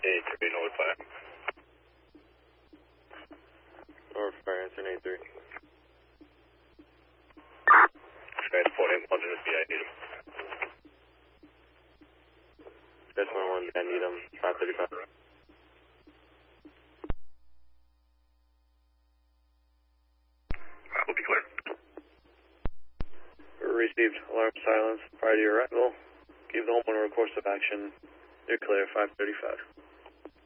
A3, North Fire. North Fire, answer 83. Transport in London is BI, need him. That's 1-1, I need him, 535. Will be clear. Received alarm silence prior to your arrival. Give the homeowner a course of action. You're clear, 535.